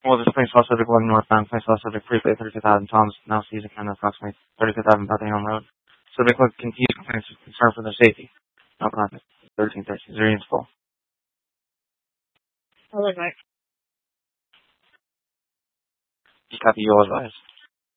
Well, this place also subject 1 northbound, place also subject 32,000 Thomas, now sees a kind of approximately 32,000 Buckingham Road. Subject look confused, complaints concern for their safety. No contact. 1313. Zero units full. Hello, Mike. Just copy you all advised.